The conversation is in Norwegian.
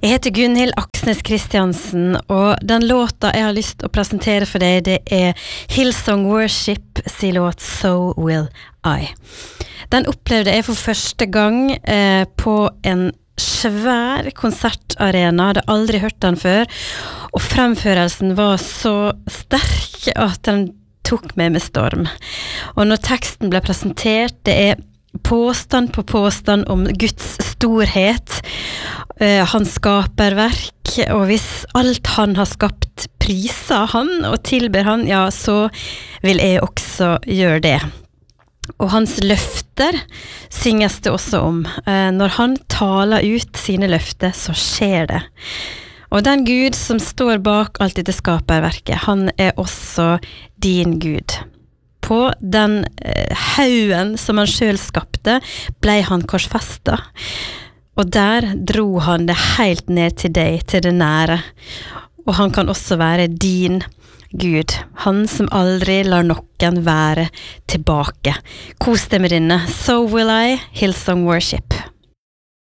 Jeg heter Gunhild Aksnes Kristiansen, og den låta jeg har lyst til å presentere for deg, det er Hillsong Worship sin låt So Will I. Den opplevde jeg for første gang på en svær konsertarena. Jeg hadde aldri hørt den før, og fremførelsen var så sterk at den tok meg med storm. Og når teksten ble presentert, det er påstand på påstand om Guds storhet, hans skaperverk, og hvis alt han har skapt priser han og tilber han, ja, så vil jeg også gjøre det. Og hans løfter synges det også om. Når han taler ut sine løfter, så skjer det. Og den Gud som står bak alt dette skaperverket, han er også din Gud. På den haugen som han selv skapte, ble han korsfestet. Og der dro han det helt ned til deg, til det nære. Og han kan også være din Gud, han som aldri lar noen være tilbake. Kos deg med denne. So Will I, Hillsong Worship.